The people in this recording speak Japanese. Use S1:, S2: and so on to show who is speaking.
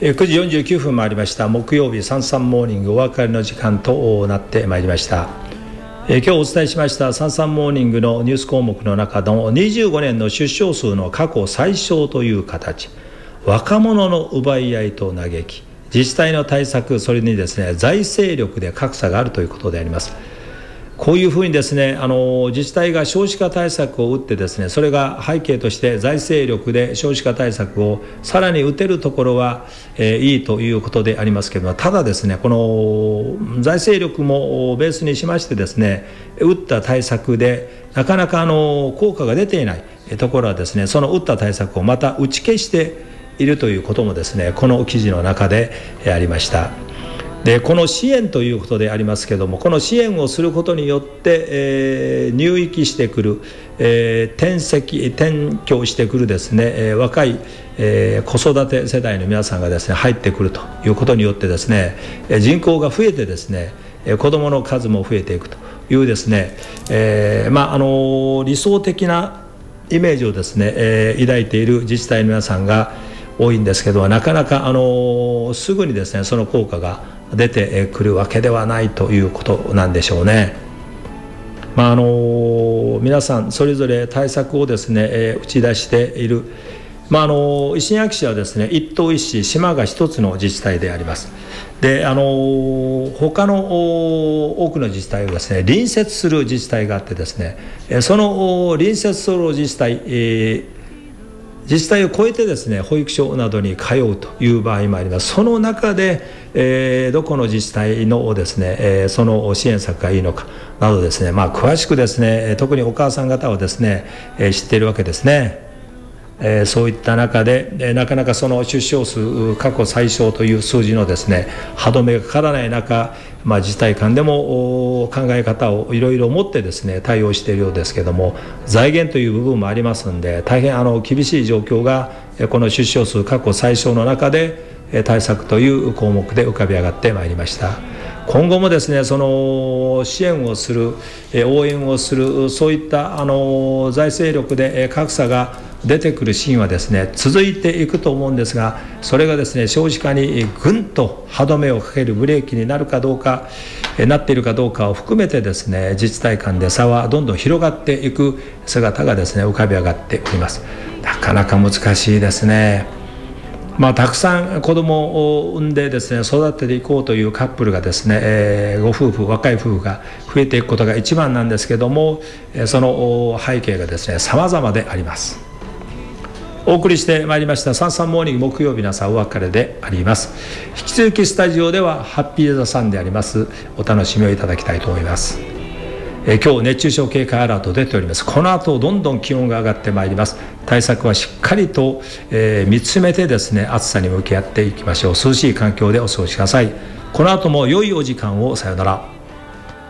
S1: 9時49分回りました。木曜日サンサンモーニングお別れの時間となってまいりました。今日お伝えしましたサンサンモーニングのニュース項目の中の25年の出生数の過去最小という形、若者の奪い合いと嘆き、自治体の対策、それにですね財政力で格差があるということであります。こういうふうにですね自治体が少子化対策を打ってですね、それが背景として財政力で少子化対策をさらに打てるところはいいということでありますけれども、ただですねこの財政力もベースにしましてですね打った対策でなかなか効果が出ていないところはですね、その打った対策をまた打ち消しているということもですねこの記事の中でありました。でこの支援ということでありますけれども、この支援をすることによって、入域してくる、転居してくるですね、若い、子育て世代の皆さんがですね入ってくるということによってですね、人口が増えてですね子どもの数も増えていくというですね、理想的なイメージをですね、抱いている自治体の皆さんが多いんですけど、なかなかすぐにですねその効果が出てくるわけではないということなんでしょうね。皆さんそれぞれ対策をですね、打ち出している。石垣市はですね一島一市、島が一つの自治体であります。で他の多くの自治体はですね隣接する自治体があってですね、その隣接する自治体を超えてですね保育所などに通うという場合もあります。その中で、どこの自治体のですね、その支援策がいいのかなどですね、詳しくですね特にお母さん方はですね、知っているわけですね。そういった中で、なかなかその出生数過去最小という数字のですね歯止めがかからない中、自治体間でも考え方をいろいろ持ってですね対応しているようですけども、財源という部分もありますので大変厳しい状況がこの出生数過去最小の中で対策という項目で浮かび上がってまいりました。今後もですねその支援をする、応援をする、そういった財政力で格差が出てくるシーンはですね続いていくと思うんですが、それがですね少子化にぐんと歯止めをかけるブレーキになるかどうか、なっているかどうかを含めてですね自治体間で差はどんどん広がっていく姿がですね浮かび上がっております。なかなか難しいですね。たくさん子供を産んでですね育てていこうというカップルがですね、ご夫婦、若い夫婦が増えていくことが一番なんですけども、その背景がですね様々であります。お送りしてまいりましたサンサンモーニング木曜日の朝お別れであります。引き続きスタジオではハッピーザさんであります。お楽しみをいただきたいと思います。今日熱中症警戒アラート出ております。この後どんどん気温が上がってまいります。対策はしっかりと、見つめてですね暑さに向き合っていきましょう。涼しい環境でお過ごしください。この後も良いお時間を。さよなら。